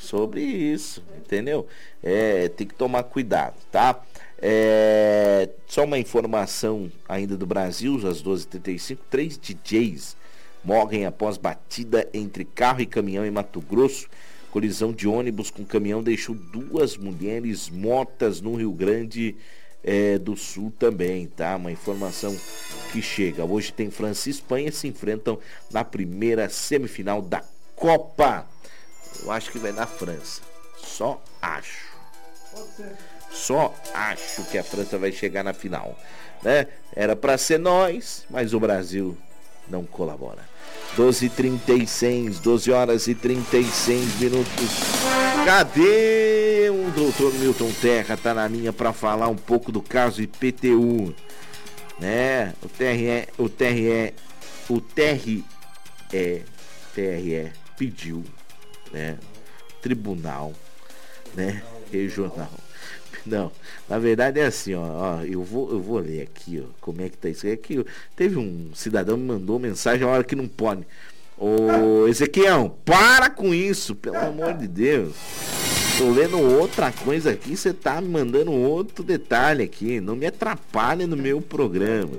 sobre isso, entendeu? Tem que tomar cuidado, tá? Só uma informação ainda do Brasil, às 12h35, 3 DJs morrem após batida entre carro e caminhão em Mato Grosso. Colisão de ônibus com caminhão deixou 2 mulheres mortas no Rio Grande do Sul também, tá? Uma informação que chega. Hoje tem França e Espanha se enfrentam na primeira semifinal da Copa. Eu acho que vai dar França. Só acho. Pode ser. Só acho que a França vai chegar na final, né? Era para ser nós, mas o Brasil não colabora. 12h36, 12 horas e 36 minutos. Cadê o doutor Milton Terra? Tá na linha para falar um pouco do caso IPTU, né? O TRE pediu, né? Tribunal, né? Regional. Não, na verdade é assim, ó, eu vou ler aqui, ó, como é que tá isso aqui. Teve um cidadão que me mandou mensagem a hora que não pode. Ô, Ezequiel, para com isso, pelo amor de Deus. Tô lendo outra coisa aqui, você tá me mandando outro detalhe aqui. Não me atrapalhe no meu programa.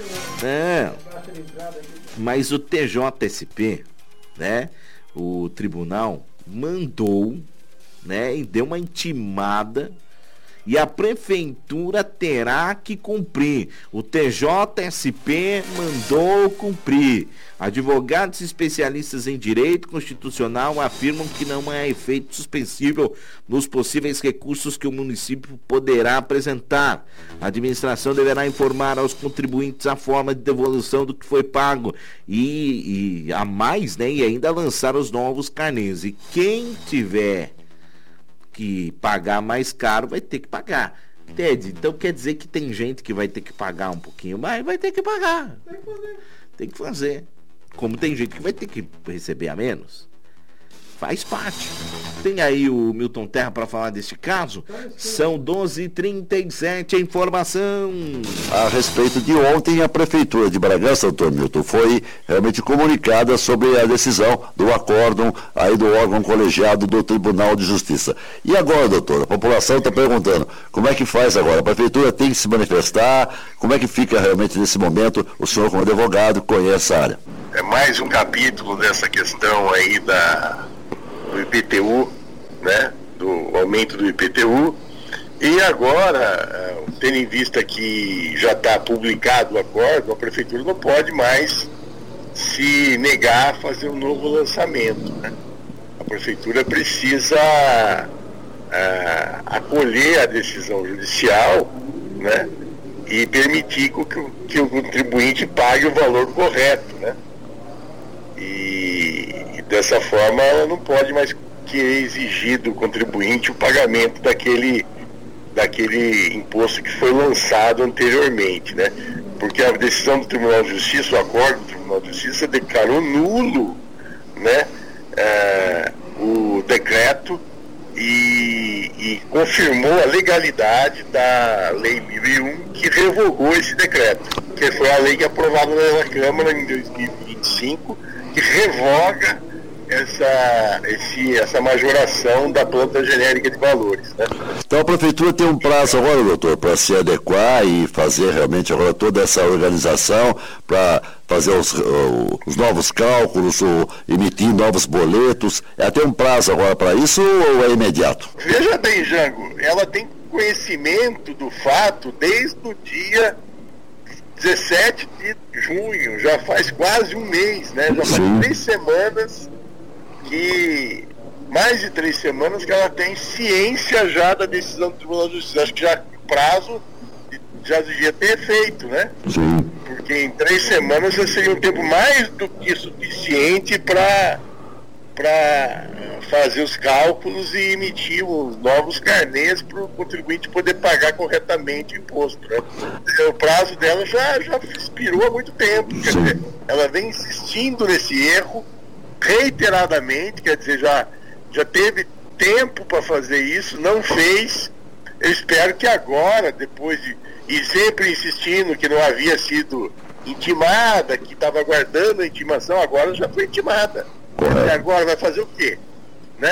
Mas o TJSP, né, o tribunal mandou, né, e deu uma intimada. E a prefeitura terá que cumprir. O TJSP mandou cumprir. Advogados especialistas em direito constitucional afirmam que não há efeito suspensível nos possíveis recursos que o município poderá apresentar. A administração deverá informar aos contribuintes a forma de devolução do que foi pago e a mais, né, e ainda lançar os novos carnês. E quem tiver que pagar mais caro vai ter que pagar. Ted, então quer dizer que tem gente que vai ter que pagar um pouquinho mais, vai ter que pagar. Tem que fazer. Como tem gente que vai ter que receber a menos. Faz parte. Tem aí o Milton Terra para falar deste caso? São 12h37, a informação. A respeito de ontem, a Prefeitura de Bragança, doutor Milton, foi realmente comunicada sobre a decisão do acórdão aí do órgão colegiado do Tribunal de Justiça. E agora, doutor, a população está perguntando, como é que faz agora? A Prefeitura tem que se manifestar? Como é que fica realmente nesse momento? O senhor, como advogado, conhece a área. É mais um capítulo dessa questão aí do IPTU, né, do aumento do IPTU, e agora, tendo em vista que já está publicado o acordo, a Prefeitura não pode mais se negar a fazer um novo lançamento, né? A Prefeitura precisa acolher a decisão judicial, né, e permitir que o contribuinte pague o valor correto, né? E dessa forma ela não pode mais querer exigir do contribuinte o pagamento daquele imposto que foi lançado anteriormente, né? Porque a decisão do Tribunal de Justiça, o acordo do Tribunal de Justiça declarou nulo, né, o decreto e confirmou a legalidade da Lei 1001 que revogou esse decreto, que foi a lei que aprovada na Câmara em 2025, que revoga essa majoração da planta genérica de valores, né? Então a Prefeitura tem um prazo agora, doutor, para se adequar e fazer realmente agora toda essa organização para fazer os novos cálculos, ou emitir novos boletos. Tem um prazo agora para isso ou é imediato? Veja bem, Jango, ela tem conhecimento do fato desde o dia 17 de junho, já faz quase um mês, né? Já faz 3 semanas mais de 3 semanas que ela tem ciência já da decisão do Tribunal de Justiça. Acho que já o prazo já devia ter feito, né? Sim. Porque em 3 semanas já seria um tempo mais do que suficiente para fazer os cálculos e emitir os novos carnês para o contribuinte poder pagar corretamente o imposto, né? O prazo dela já expirou há muito tempo. Quer dizer, ela vem insistindo nesse erro reiteradamente, quer dizer, já teve tempo para fazer isso, não fez. Eu espero que agora, depois e sempre insistindo que não havia sido intimada, que estava aguardando a intimação, agora já foi intimada. E agora vai fazer o quê? Né? Vai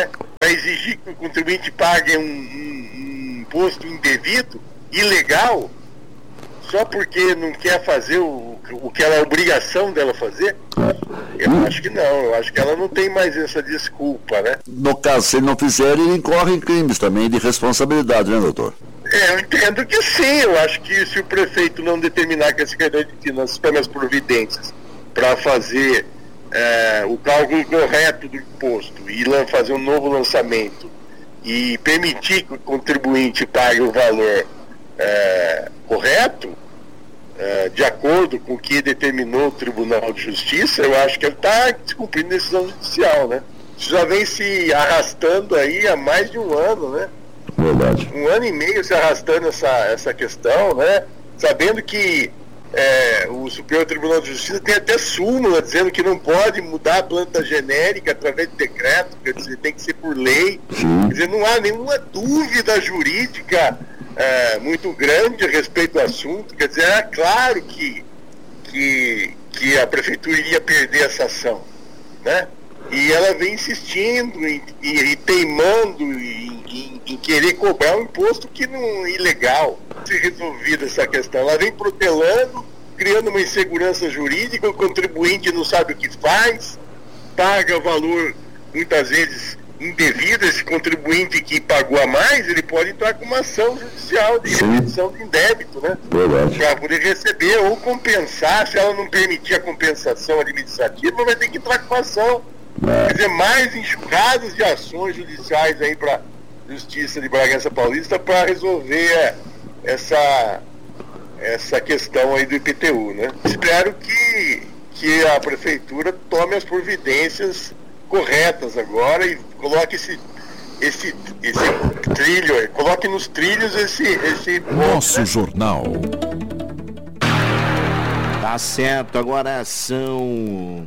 para exigir que o contribuinte pague um imposto indevido, ilegal, só porque não quer fazer o que ela é obrigação dela fazer? Eu acho que não, eu acho que ela não tem mais essa desculpa, né? No caso, se ele não fizer, ele incorre em crimes também de responsabilidade, né, doutor? Eu entendo que sim, eu acho que se o prefeito não determinar que a Secretaria de Finanças tome as providências para fazer o cálculo correto do imposto e fazer um novo lançamento e permitir que o contribuinte pague o valor correto, de acordo com o que determinou o Tribunal de Justiça, eu acho que ele está descumprindo decisão judicial, né? Isso já vem se arrastando aí há mais de um ano, né? Verdade. 1 ano e meio se arrastando essa questão, né? Sabendo que o Superior Tribunal de Justiça tem até súmula dizendo que não pode mudar a planta genérica através de decreto, quer dizer, tem que ser por lei. Sim. Quer dizer, não há nenhuma dúvida jurídica muito grande a respeito do assunto. Quer dizer, era claro que a Prefeitura iria perder essa ação, né? E ela vem insistindo e teimando em querer cobrar um imposto que não é ilegal. Se resolvida essa questão, ela vem protelando, criando uma insegurança jurídica, o contribuinte não sabe o que faz, paga valor muitas vezes indevido. Esse contribuinte que pagou a mais, ele pode entrar com uma ação judicial de redução de indébito, né? Para poder receber ou compensar. Se ela não permitir a compensação administrativa, vai ter que entrar com ação. Quer dizer, mais enxurradas de ações judiciais aí para a Justiça de Bragança Paulista para resolver essa questão aí do IPTU, né? Espero que a Prefeitura tome as providências corretas agora e coloque esse trilho, coloque nos trilhos esse Nosso Jornal. Tá certo, agora são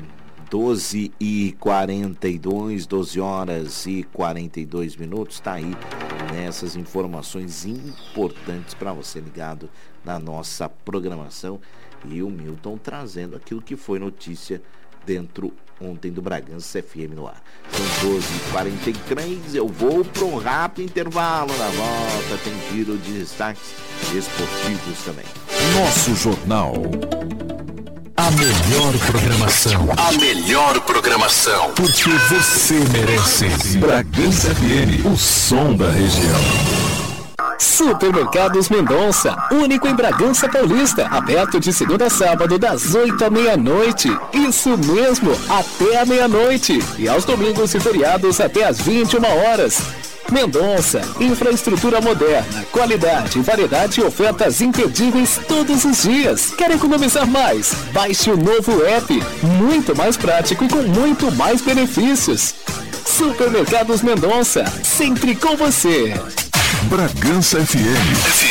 12h42, 12 horas e 42 minutos. Tá aí, né, essas informações importantes para você ligado na nossa programação. E o Milton trazendo aquilo que foi notícia dentro ontem do Bragança FM no ar. São 12h43, eu vou para um rápido intervalo. Na volta tem giro de destaques esportivos também. Nosso Jornal. A melhor programação. A melhor programação. Porque você merece. Bragança FM, o som da região. Supermercados Mendonça, único em Bragança Paulista, aberto de segunda a sábado das 8 à meia-noite. Isso mesmo, até a meia-noite. E aos domingos e feriados até às 21 horas. Mendonça, infraestrutura moderna, qualidade, variedade e ofertas imperdíveis todos os dias. Quer economizar mais? Baixe o novo app, muito mais prático e com muito mais benefícios. Supermercados Mendonça, sempre com você. Bragança FM.